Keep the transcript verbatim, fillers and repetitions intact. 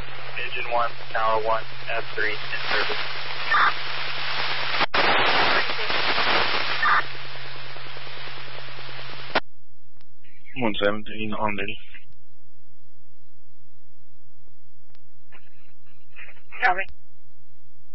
Engine one, Tower one, F three, in service. one seventeen on duty. Copy.